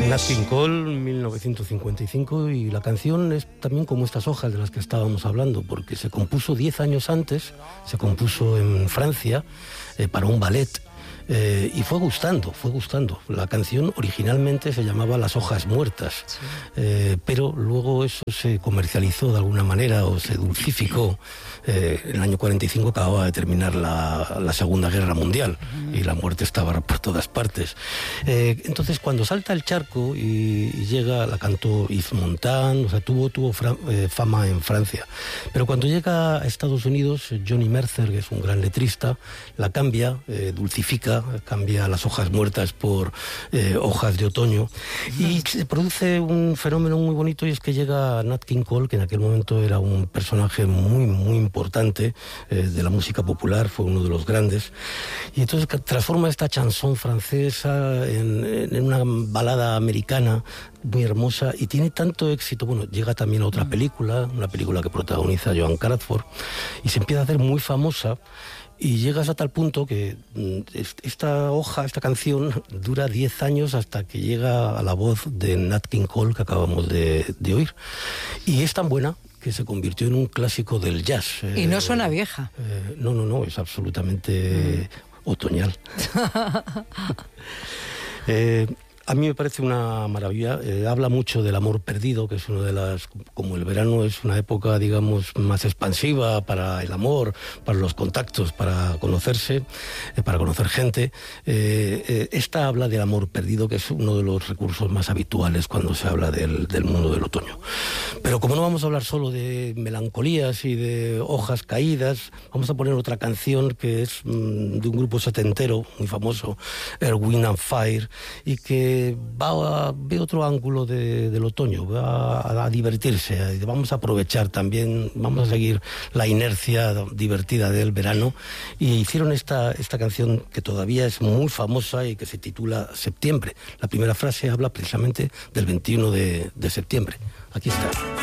Nat King Cole, 1955, y la canción es también como estas hojas de las que estábamos hablando, porque se compuso 10 años antes, se compuso en Francia para un ballet. Y fue gustando. La canción originalmente se llamaba Las hojas muertas, sí. Pero luego eso se comercializó de alguna manera o se dulcificó. En el año 45 acababa de terminar la Segunda Guerra Mundial y la muerte estaba por todas partes. Entonces cuando salta el charco y llega, la cantó Yves Montand, o sea, tuvo fama en Francia. Pero cuando llega a Estados Unidos, Johnny Mercer, que es un gran letrista, la cambia, dulcifica, cambia las hojas muertas por hojas de otoño, y se produce un fenómeno muy bonito, y es que llega Nat King Cole, que en aquel momento era un personaje muy importante de la música popular, fue uno de los grandes, y entonces transforma esta chanson francesa en una balada americana muy hermosa, y tiene tanto éxito. Bueno, llega también a otra película, una película que protagoniza Joan Crawford, y se empieza a hacer muy famosa. Y llegas a tal punto que esta canción dura 10 años hasta que llega a la voz de Nat King Cole, que acabamos de oír. Y es tan buena que se convirtió en un clásico del jazz. Y no suena vieja. No, es absolutamente otoñal. A mí me parece una maravilla. Habla mucho del amor perdido, que es una de las... Como el verano es una época, digamos, más expansiva para el amor, para los contactos, para conocerse, para conocer gente. Esta habla del amor perdido, que es uno de los recursos más habituales cuando se habla del mundo del otoño. Pero como no vamos a hablar solo de melancolías y de hojas caídas, vamos a poner otra canción que es de un grupo setentero muy famoso, Earth, Wind and Fire, y que ve otro ángulo del otoño, va a divertirse. Vamos a aprovechar también, vamos a seguir la inercia divertida del verano, y hicieron esta canción que todavía es muy famosa y que se titula Septiembre. La primera frase habla precisamente del 21 de septiembre. Aquí está.